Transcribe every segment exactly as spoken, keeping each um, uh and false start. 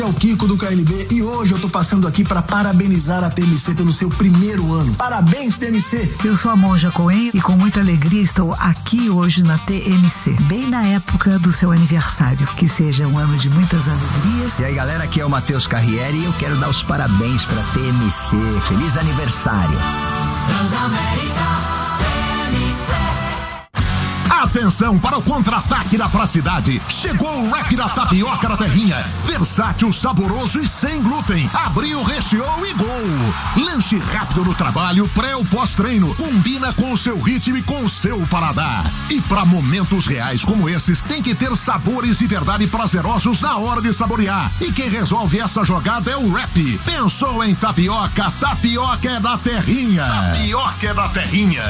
É o Kiko do K N B e hoje eu tô passando aqui para parabenizar a T M C pelo seu primeiro ano. Parabéns, T M C! Eu sou a Monja Coen e com muita alegria estou aqui hoje na T M C, bem na época do seu aniversário. Que seja um ano de muitas alegrias. E aí, galera, aqui é o Matheus Carriere e eu quero dar os parabéns pra T M C. Feliz aniversário! Transamérica T M C. Atenção para o contra-ataque da praticidade. Chegou o rap da tapioca da terrinha. Versátil, saboroso e sem glúten. Abriu, recheou e gol. Lanche rápido no trabalho, pré ou pós-treino. Combina com o seu ritmo e com o seu paladar. E para momentos reais como esses, tem que ter sabores de verdade prazerosos na hora de saborear. E quem resolve essa jogada é o rap. Pensou em tapioca? Tapioca é da terrinha. Tapioca é da terrinha.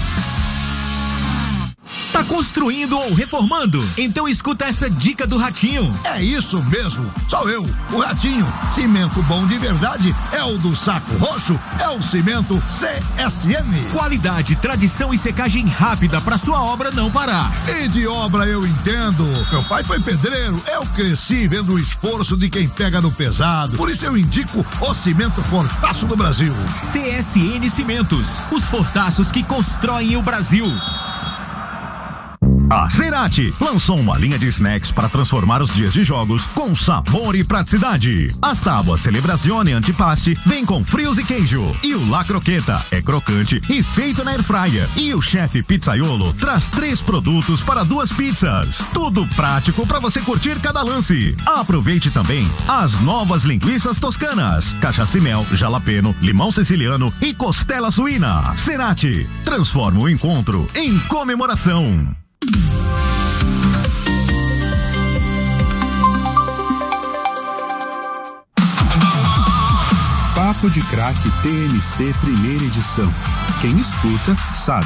Tá construindo ou reformando? Então escuta essa dica do Ratinho. É isso mesmo, sou eu, o Ratinho. Cimento bom de verdade é o do Saco Roxo, é o cimento C S M. Qualidade, tradição e secagem rápida pra sua obra não parar. E de obra eu entendo. Meu pai foi pedreiro, eu cresci vendo o esforço de quem pega no pesado. Por isso eu indico o cimento Fortaço do Brasil. C S N Cimentos, os fortaços que constroem o Brasil. A Cerati lançou uma linha de snacks para transformar os dias de jogos com sabor e praticidade. As tábuas Celebrazione Antipaste vem com frios e queijo. E o La Croqueta é crocante e feito na airfryer. E o chefe Pizzaiolo traz três produtos para duas pizzas. Tudo prático para você curtir cada lance. Aproveite também as novas linguiças toscanas, cachaça e mel, jalapeno, limão siciliano e costela suína. Cerati transforma o encontro em comemoração. Papo de Craque T M C primeira edição. Quem escuta sabe.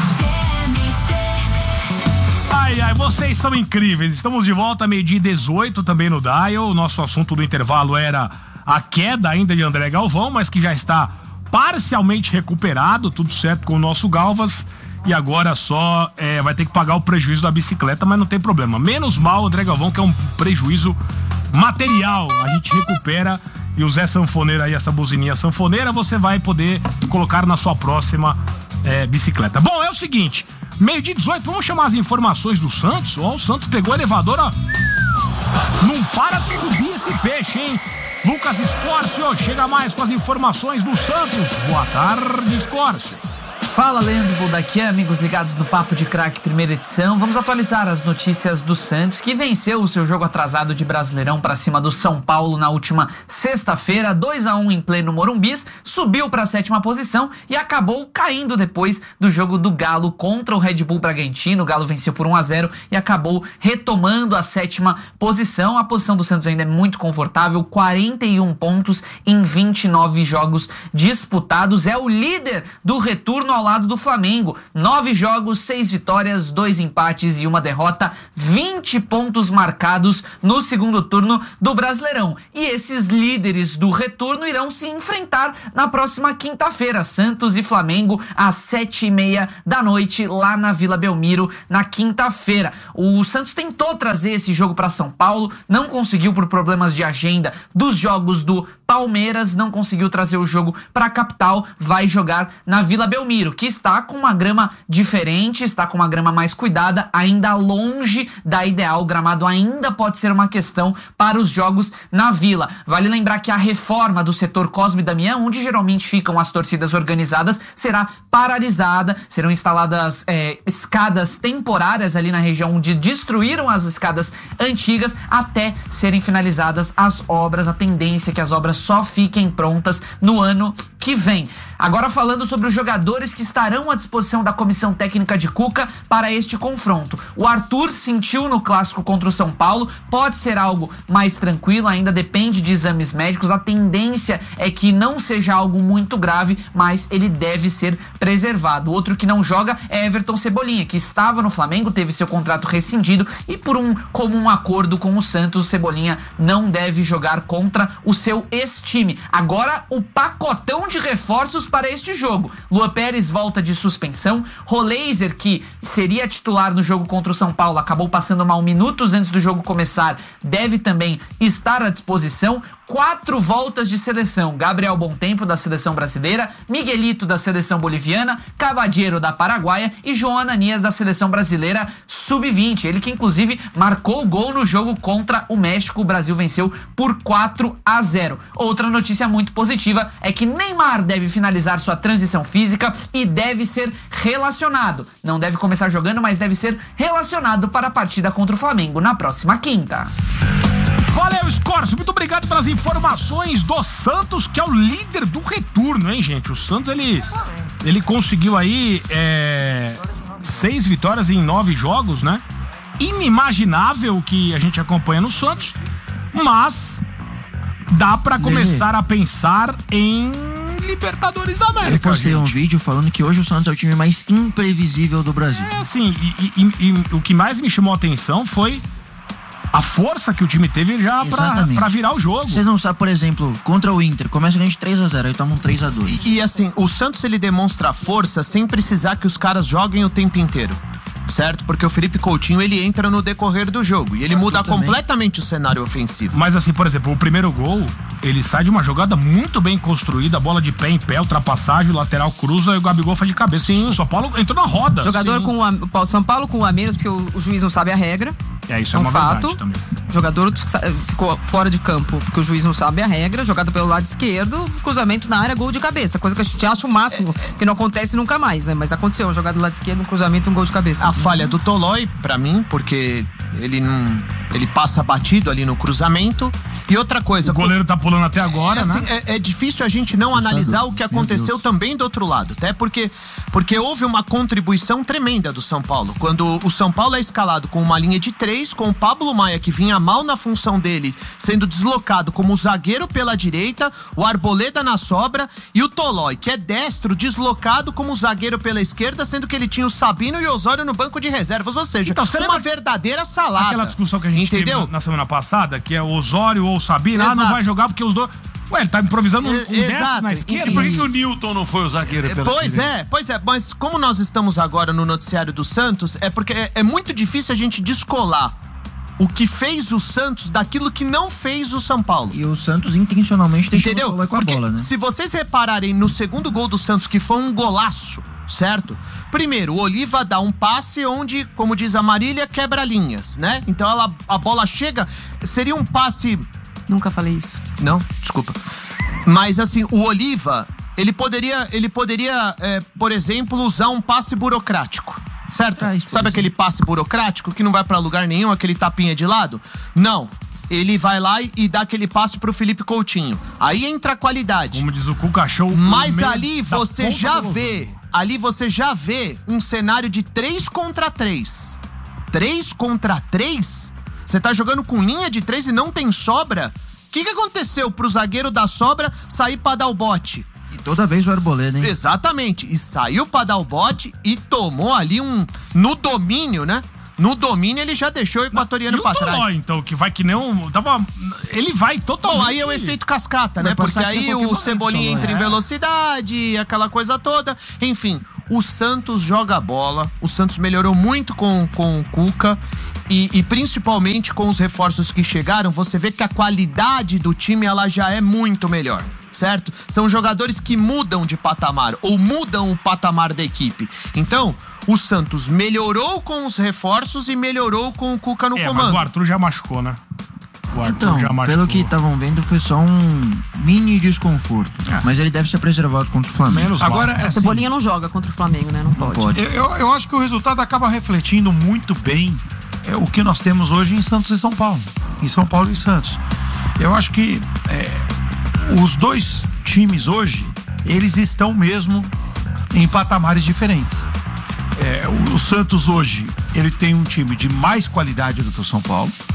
Ai, ai, vocês são incríveis. Estamos de volta meio-dia e dezoito também no Dial. O nosso assunto do intervalo era a queda ainda de André Galvão, mas que já está parcialmente recuperado, tudo certo com o nosso Galvas. E agora só é, vai ter que pagar o prejuízo da bicicleta, mas não tem problema. Menos mal, André Galvão, que é um prejuízo material. A gente recupera. E o Zé Sanfoneiro aí, essa buzininha sanfoneira, você vai poder colocar na sua próxima é, bicicleta. Bom, é o seguinte, meio dia dezoito, vamos chamar as informações do Santos. Ó, o Santos pegou o elevador, ó. Não para de subir esse peixe, hein? Lucas Escórcio, chega mais com as informações do Santos. Boa tarde, Escórcio. Fala, Leandro, daqui, amigos ligados no Papo de Craque primeira edição. Vamos atualizar as notícias do Santos, que venceu o seu jogo atrasado de Brasileirão para cima do São Paulo na última sexta-feira, dois a um em pleno Morumbis, subiu para a sétima posição e acabou caindo depois do jogo do Galo contra o Red Bull Bragantino. O Galo venceu por um a zero e acabou retomando a sétima posição. A posição do Santos ainda é muito confortável, quarenta e um pontos em vinte e nove jogos disputados. É o líder do retorno ao lado do Flamengo, nove jogos, seis vitórias, dois empates e uma derrota, vinte pontos marcados no segundo turno do Brasileirão. E esses líderes do retorno irão se enfrentar na próxima quinta-feira, Santos e Flamengo, às sete e meia da noite, lá na Vila Belmiro, na quinta-feira. O Santos tentou trazer esse jogo para São Paulo, não conseguiu por problemas de agenda dos jogos do Palmeiras, não conseguiu trazer o jogo para a capital, vai jogar na Vila Belmiro, que está com uma grama diferente, está com uma grama mais cuidada, ainda longe da ideal. O gramado ainda pode ser uma questão para os jogos na Vila. Vale lembrar que a reforma do setor Cosme Damião, onde geralmente ficam as torcidas organizadas, será paralisada, serão instaladas é, escadas temporárias ali na região onde destruíram as escadas antigas até serem finalizadas as obras. A tendência é que as obras só fiquem prontas no ano que vem. Agora falando sobre os jogadores que estarão à disposição da comissão técnica de Cuca para este confronto. O Arthur sentiu no clássico contra o São Paulo, pode ser algo mais tranquilo, ainda depende de exames médicos, a tendência é que não seja algo muito grave, mas ele deve ser preservado. Outro que não joga é Everton Cebolinha, que estava no Flamengo, teve seu contrato rescindido e por um comum acordo com o Santos, o Cebolinha não deve jogar contra o seu ex desse time. Agora, o pacotão de reforços para este jogo. Luan Pérez volta de suspensão. Roleiser, que seria titular no jogo contra o São Paulo, acabou passando mal minutos antes do jogo começar, deve também estar à disposição. Quatro voltas de seleção: Gabriel Bontempo, da seleção brasileira, Miguelito, da seleção boliviana, Cavadiero, da Paraguaia, e João Ananias, da seleção brasileira sub vinte. Ele que inclusive marcou o gol no jogo contra o México. O Brasil venceu por quatro a zero. Outra notícia muito positiva é que Neymar deve finalizar sua transição física e deve ser relacionado. Não deve começar jogando, mas deve ser relacionado para a partida contra o Flamengo na próxima quinta. Valeu, Scorcio. Muito obrigado pelas informações do Santos, que é o líder do retorno, hein, gente? O Santos, ele, ele conseguiu aí é, seis vitórias em nove jogos, né? Inimaginável o que a gente acompanha no Santos, mas dá pra começar a pensar em Libertadores da América. Eu postei gente. um vídeo falando que hoje o Santos é o time mais imprevisível do Brasil. É, assim, e, e, e, e o que mais me chamou a atenção foi a força que o time teve já pra, pra virar o jogo. Vocês não sabem, por exemplo, contra o Inter, começa a gente três a zero, aí toma um três a dois. E, e assim, o Santos, ele demonstra força sem precisar que os caras joguem o tempo inteiro, certo? Porque o Felipe Coutinho, ele entra no decorrer do jogo e ele muda completamente o cenário ofensivo. Mas assim, por exemplo, o primeiro gol, ele sai de uma jogada muito bem construída, bola de pé em pé, ultrapassagem, o lateral cruza e o Gabigol faz de cabeça. Sim. O São Paulo entrou na roda. Jogador Sim. com o, o São Paulo com o a menos, porque o, o juiz não sabe a regra. É, isso é, é um uma fato. verdade também. O jogador ficou fora de campo porque o juiz não sabe a regra, jogada pelo lado esquerdo, cruzamento na área, gol de cabeça. Coisa que a gente acha o máximo, é, que não acontece nunca mais, né? Mas aconteceu, uma jogada do lado esquerdo, um cruzamento, um gol de cabeça. A falha do Tolói, pra mim, porque ele não. Ele passa batido ali no cruzamento. E outra coisa. O goleiro tá pulando até agora, é, assim, né? É, é difícil a gente não Assustador. analisar o que aconteceu também do outro lado, até porque, porque houve uma contribuição tremenda do São Paulo. Quando o São Paulo é escalado com uma linha de três, com o Pablo Maia, que vinha mal na função dele, sendo deslocado como zagueiro pela direita, o Arboleda na sobra e o Tolói, que é destro, deslocado como zagueiro pela esquerda, sendo que ele tinha o Sabino e o Osório no banco de reservas, ou seja, então, uma verdadeira salada. Aquela discussão que a gente entendeu? teve na semana passada, que é o Osório ou o Sabino, ah, não vai jogar porque os dois... Ué, ele tá improvisando um, um destro na esquerda. E por que, que o Newton não foi o zagueiro pela Pois direita? é, pois é, mas como nós estamos agora no noticiário do Santos, é porque é, é muito difícil a gente descolar o que fez o Santos daquilo que não fez o São Paulo. E o Santos intencionalmente deixou Entendeu? o Tolói com a Porque bola, né? se vocês repararem no segundo gol do Santos, que foi um golaço, certo? Primeiro, o Oliva dá um passe onde, como diz a Marília, quebra linhas, né? Então ela, a bola chega, seria um passe... Nunca falei isso. Não, desculpa. Mas assim, o Oliva, ele poderia, ele poderia é, por exemplo, usar um passe burocrático, certo? Ah, Sabe aquele passe burocrático que não vai pra lugar nenhum, aquele tapinha de lado? Não. Ele vai lá e, e dá aquele passe pro Felipe Coutinho. Aí entra a qualidade. Como diz o Cuca Show. Mas ali você já vê, ali você já vê um cenário de três contra três. três contra três? Você tá jogando com linha de três e não tem sobra? O que que aconteceu pro zagueiro da sobra sair pra dar o bote? E toda vez o Arboleda, hein? Exatamente. E saiu pra dar o bote e tomou ali um... No domínio, né? No domínio ele já deixou o equatoriano e pra o Tolói, trás. então, que vai que nem um... Tava, ele vai totalmente... Bom, aí é o efeito cascata, né? Porque aí o Cebolinha entra em velocidade, aquela coisa toda. Enfim, o Santos joga bola. O Santos melhorou muito com, com o Cuca. E, e principalmente com os reforços que chegaram, você vê que a qualidade do time ela já é muito melhor, certo? São jogadores que mudam de patamar ou mudam o patamar da equipe. Então, o Santos melhorou com os reforços e melhorou com o Cuca no é, comando. Mas o Arthur já machucou, né? O Arthur então, já machucou. Pelo que estavam vendo, foi só um mini desconforto. É. Mas ele deve ser preservado contra o Flamengo. Menos Agora, assim, a Cebolinha não joga contra o Flamengo, né? Não pode. Não pode. Eu, eu acho que o resultado acaba refletindo muito bem é o que nós temos hoje em Santos e São Paulo. Em São Paulo e Santos. Eu acho que é, os dois times hoje, eles estão mesmo em patamares diferentes. É, o, o Santos hoje, ele tem um time de mais qualidade do que o São Paulo.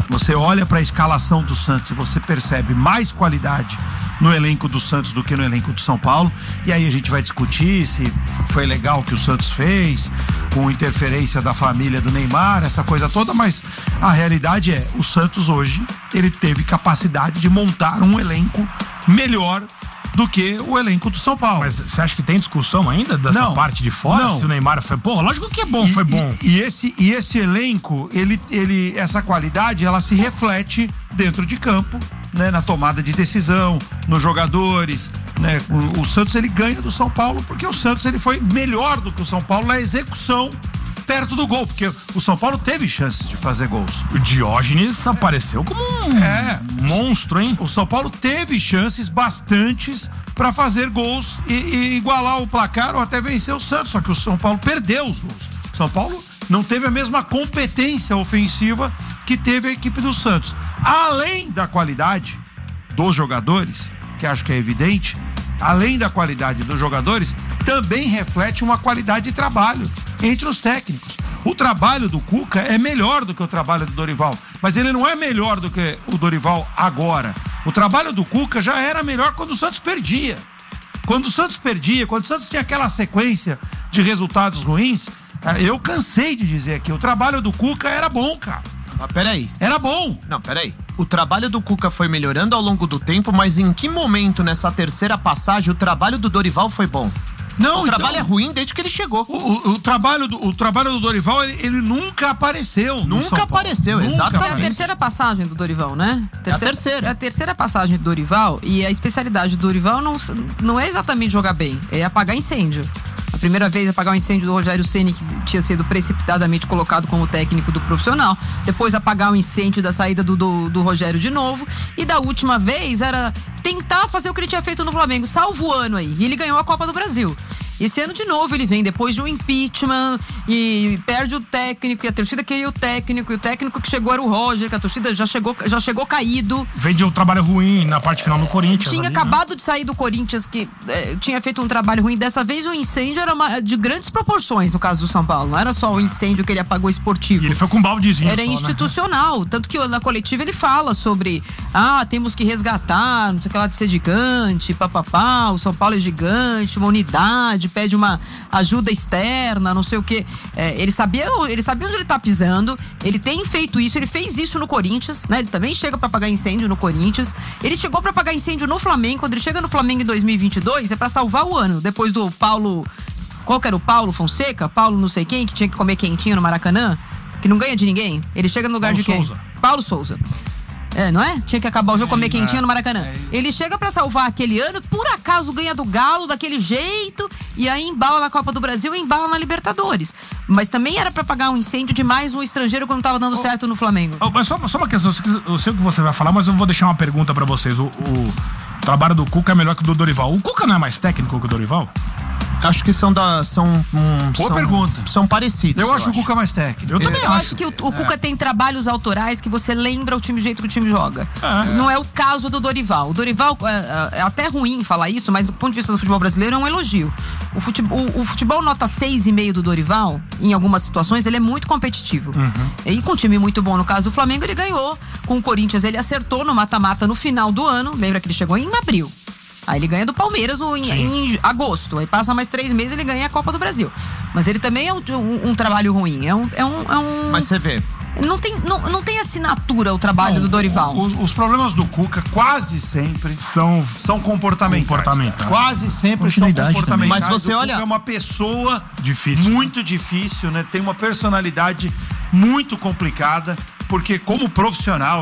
Você olha para a escalação do Santos e você percebe mais qualidade no elenco do Santos do que no elenco do São Paulo. E aí a gente vai discutir se foi legal o que o Santos fez, com interferência da família do Neymar, essa coisa toda, mas a realidade é, o Santos hoje, ele teve capacidade de montar um elenco melhor do que o elenco do São Paulo. Mas você acha que tem discussão ainda dessa não, parte de fora? Não. Se o Neymar foi, pô, lógico que é bom, e, foi bom. E, e, esse, e esse elenco, ele, ele, essa qualidade, ela se reflete dentro de campo, né, na tomada de decisão, nos jogadores, né? O, o Santos, ele ganha do São Paulo porque o Santos, ele foi melhor do que o São Paulo na execução perto do gol, porque o São Paulo teve chances de fazer gols. O Diógenes apareceu como um é, monstro, hein? O São Paulo teve chances bastantes para fazer gols e, e igualar o placar ou até vencer o Santos, só que o São Paulo perdeu os gols. O São Paulo não teve a mesma competência ofensiva que teve a equipe do Santos. Além da qualidade dos jogadores, que acho que é evidente, além da qualidade dos jogadores, também reflete uma qualidade de trabalho entre os técnicos. O trabalho do Cuca é melhor do que o trabalho do Dorival, mas ele não é melhor do que o Dorival agora. O trabalho do Cuca já era melhor quando o Santos perdia. Quando o Santos perdia, quando o Santos tinha aquela sequência de resultados ruins, eu cansei de dizer que o trabalho do Cuca era bom, cara. Mas peraí. Era bom. Não, peraí. O trabalho do Cuca foi melhorando ao longo do tempo, mas em que momento nessa terceira passagem o trabalho do Dorival foi bom? Não, o trabalho então, é ruim desde que ele chegou. O, o, o, trabalho, do, o trabalho do Dorival, ele, ele nunca apareceu. Nunca apareceu, exatamente. É a terceira passagem do Dorival, né? Terceira, é a terceira. É a terceira passagem do Dorival, e a especialidade do Dorival não, não é exatamente jogar bem, é apagar incêndio. A primeira vez apagar o incêndio do Rogério Ceni, que tinha sido precipitadamente colocado como técnico do profissional. Depois apagar o incêndio da saída do, do, do Rogério de novo. E da última vez era tentar fazer o que ele tinha feito no Flamengo, salvo o ano aí. E ele ganhou a Copa do Brasil. Esse ano de novo ele vem depois de um impeachment e perde o técnico, e a torcida queria o técnico, e o técnico que chegou era o Roger, que a torcida já chegou, já chegou caído. Vem de um trabalho ruim na parte final no Corinthians. Tinha ali, acabado né? de sair do Corinthians, que é, tinha feito um trabalho ruim. Dessa vez o incêndio era uma, de grandes proporções no caso do São Paulo. Não era só o incêndio que ele apagou esportivo. E ele foi com um baldezinho. Era só, institucional. Né? Tanto que na coletiva ele fala sobre ah, temos que resgatar, não sei o que lá de ser gigante, papapá, o São Paulo é gigante, uma unidade, pede uma ajuda externa, não sei o que. É, ele sabia, ele sabia onde ele tá pisando. Ele tem feito isso, ele fez isso no Corinthians, né? Ele também chega pra apagar incêndio no Corinthians. Ele chegou pra apagar incêndio no Flamengo. Quando ele chega no Flamengo em dois mil e vinte e dois, é pra salvar o ano. Depois do Paulo, qual que era o Paulo Fonseca? Paulo não sei quem, que tinha que comer quentinho no Maracanã, que não ganha de ninguém. Ele chega no lugar Paulo de quem? Souza. Paulo Souza. É, não é? Tinha que acabar o jogo, comer quentinho no Maracanã. Ele chega pra salvar aquele ano, por acaso ganha do Galo daquele jeito, e aí embala na Copa do Brasil e embala na Libertadores. Mas também era pra apagar um incêndio de mais um estrangeiro quando tava dando oh, certo no Flamengo. Oh, mas só, só uma questão, eu sei o que você vai falar, mas eu vou deixar uma pergunta pra vocês. O, o trabalho do Cuca é melhor que o do Dorival. O Cuca não é mais técnico que o Dorival? Acho que são da. São, um, Boa são, pergunta. São parecidos. Eu, eu acho o Cuca mais técnico. Eu também eu acho. acho que o, o Cuca é. tem trabalhos autorais que você lembra o time do jeito que o time joga. É. Não é o caso do Dorival. O Dorival, é, é até ruim falar isso, mas do ponto de vista do futebol brasileiro é um elogio. O futebol, o, o futebol nota seis vírgula cinco do Dorival, em algumas situações, ele é muito competitivo. Uhum. E com um time muito bom, no caso do Flamengo, ele ganhou. Com o Corinthians, ele acertou no mata-mata no final do ano. Lembra que ele chegou em abril. Aí ele ganha do Palmeiras no, em, em agosto. Aí passa mais três meses e ele ganha a Copa do Brasil. Mas ele também é um, um, um trabalho ruim. É um, é, um, é um. Mas você vê. Não tem, não, não tem assinatura o trabalho não, do Dorival. Os, os problemas do Cuca quase sempre são, são comportamentais. comportamentais. Quase sempre são comportamentais. Mas você o olha. Cuca é uma pessoa difícil. muito difícil, né? Tem uma personalidade muito complicada, porque como profissional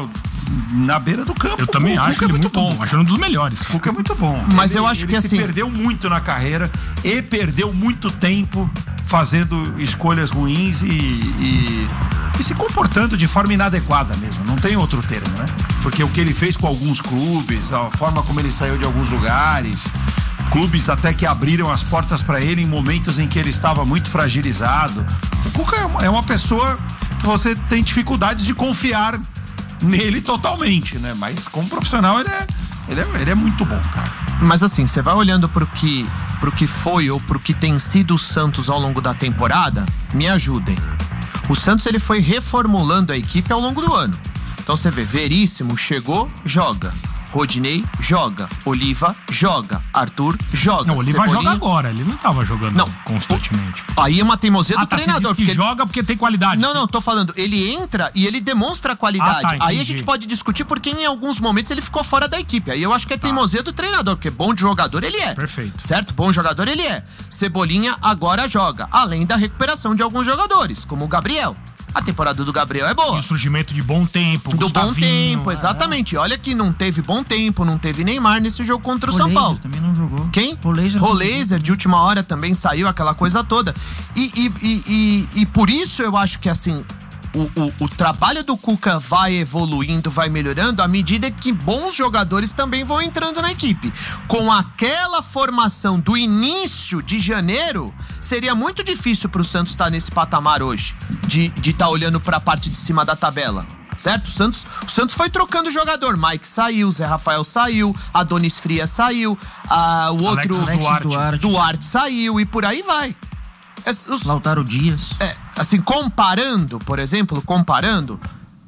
na beira do campo, eu também o acho Cuca ele é muito bom. bom. Acho um dos melhores. O Cuca é muito bom. Mas ele, eu acho ele que se assim. perdeu muito na carreira e perdeu muito tempo fazendo escolhas ruins e, e, e se comportando de forma inadequada mesmo. Não tem outro termo, né? Porque o que ele fez com alguns clubes, a forma como ele saiu de alguns lugares, clubes até que abriram as portas para ele em momentos em que ele estava muito fragilizado. O Cuca é uma pessoa que você tem dificuldades de confiar nele totalmente, né? Mas como profissional ele é, ele é, ele é muito bom, cara. Mas assim, você vai olhando pro que, pro que foi ou pro que tem sido o Santos ao longo da temporada, me ajudem. O Santos, ele foi reformulando a equipe ao longo do ano. Então você vê, Veríssimo chegou, joga. Rodinei joga, Oliva joga, Arthur joga. Não, o Oliva Cebolinha... joga agora, ele não tava jogando não. constantemente. Aí é uma teimosia do ah, tá, treinador. Você diz que porque joga porque tem qualidade. Não, não, tô falando, ele entra e ele demonstra qualidade. Ah, tá, aí a gente pode discutir porque em alguns momentos ele ficou fora da equipe. Aí eu acho que é teimosia tá. do treinador, porque bom de jogador ele é. Perfeito. Certo? Bom jogador ele é. Cebolinha agora joga, além da recuperação de alguns jogadores, como o Gabriel. A temporada do Gabriel é boa. E o surgimento de bom tempo, Do bom tempo, exatamente. É. Olha que não teve bom tempo, não teve Neymar nesse jogo contra o, o São Laser Paulo. também não jogou. Quem? O Laser. O Laser, de última hora também saiu, aquela coisa toda. E, e, e, e, e por isso eu acho que assim... O, o, o trabalho do Cuca vai evoluindo, vai melhorando à medida que bons jogadores também vão entrando na equipe. Com aquela formação do início de janeiro, seria muito difícil pro Santos estar nesse patamar hoje, de estar de tá olhando pra parte de cima da tabela. Certo? O Santos, o Santos foi trocando jogador. Mike saiu, Zé Rafael saiu, Adonis Frias saiu, a, o outro Alex Duarte. Duarte. Duarte saiu e por aí vai. Os, Lautaro Dias. É, assim, comparando, por exemplo, comparando,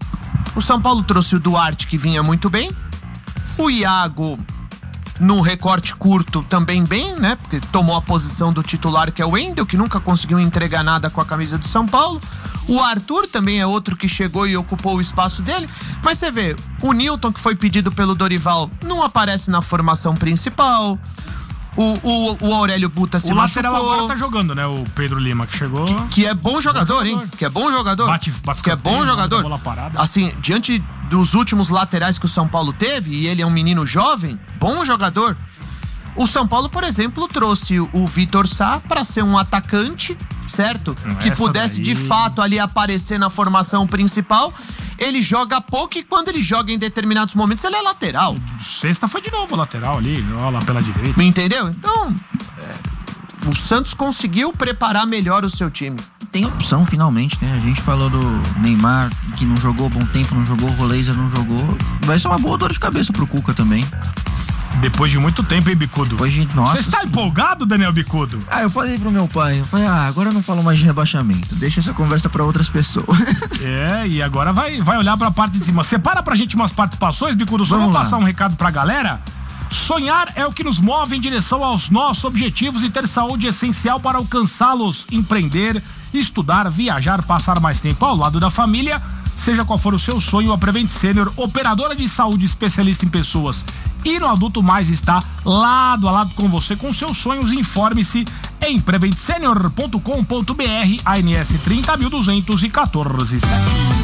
o São Paulo trouxe o Duarte, que vinha muito bem, o Iago, num recorte curto, também bem, né, porque tomou a posição do titular, que é o Wendel, que nunca conseguiu entregar nada com a camisa do São Paulo, o Arthur também é outro que chegou e ocupou o espaço dele, mas você vê, o Nilton, que foi pedido pelo Dorival, não aparece na formação principal. O, o, o Aurélio Buta se o machucou. O lateral agora tá jogando, né? O Pedro Lima que chegou. Que, que é bom jogador, bom jogador, hein? Que é bom jogador. Bate, bate que é bom jogador. Assim, diante dos últimos laterais que o São Paulo teve, e ele é um menino jovem, bom jogador. O São Paulo, por exemplo, trouxe o Vitor Sá para ser um atacante, certo? Não, que pudesse daí... de fato ali aparecer na formação principal. Ele joga pouco e quando ele joga em determinados momentos ele é lateral. Sexta foi de novo lateral ali, lá pela direita. Me entendeu? Então, é, o Santos conseguiu preparar melhor o seu time. Tem opção finalmente, né? A gente falou do Neymar, que não jogou bom tempo, não jogou, o Laser não jogou. Vai ser uma boa dor de cabeça pro Cuca também. Depois de muito tempo, hein, Bicudo? Hoje, nossa. Você está empolgado, Daniel Bicudo? Ah, eu falei pro meu pai, eu falei, ah, agora eu não falo mais de rebaixamento, deixa essa conversa pra outras pessoas. É, e agora vai, vai olhar pra parte de cima. Separa pra gente umas participações, Bicudo, só vou passar um recado pra galera. Sonhar é o que nos move em direção aos nossos objetivos e ter saúde é essencial para alcançá-los. Empreender, estudar, viajar, passar mais tempo ao lado da família. Seja qual for o seu sonho, a Prevent Senior, operadora de saúde especialista em pessoas e no adulto mais, está lado a lado com você com seus sonhos. Informe-se em prevent senior ponto com ponto b r, A N S trinta mil duzentos e quatorze sete.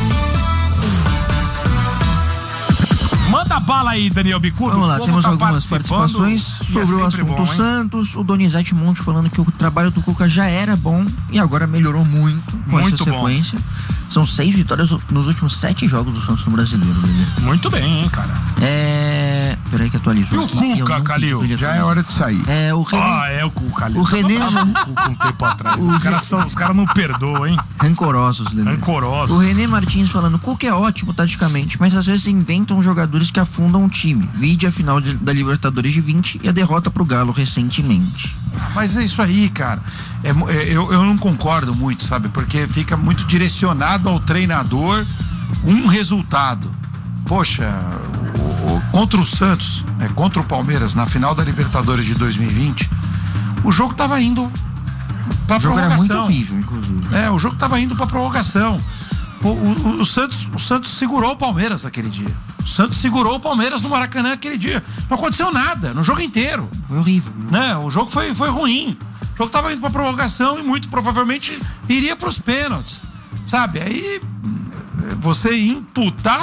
Manda bala aí, Daniel Bicudo. Vamos lá, temos tá algumas participações sobre é o assunto bom, Santos. O Donizete Monte falando que o trabalho do Cuca já era bom e agora melhorou muito com muito essa sequência. Bom. São seis vitórias nos últimos sete jogos do Santos no Brasileiro, né? Muito bem, hein, cara. É... Peraí que atualizou. E o aqui, Cuca, Calil? Já é hora de sair. É, o René... Ah, é o Cuca, Calil. O René... Um tempo atrás. Os caras são, os caras não perdoam, hein? Rancorosos, Lelê. Rancorosos. O René Martins falando, Cuca é ótimo taticamente, mas às vezes inventam jogadores que afundam o time. Vide a final de, da Libertadores de vinte e a derrota pro Galo recentemente. Mas é isso aí, cara. É, é, eu, eu não concordo muito, sabe? Porque fica muito direcionado ao treinador um resultado. Poxa, o, o, contra o Santos, né, contra o Palmeiras, na final da Libertadores de dois mil e vinte, o jogo tava indo pra o jogo prorrogação. Era muito horrível, inclusive. É, o jogo tava indo pra prorrogação. O, o, o, Santos, o Santos segurou o Palmeiras aquele dia. O Santos segurou o Palmeiras no Maracanã aquele dia. Não aconteceu nada, no jogo inteiro. Foi horrível. Né? O jogo foi, foi ruim. O jogo tava indo pra prorrogação e muito provavelmente iria pros pênaltis. Sabe? Aí você imputar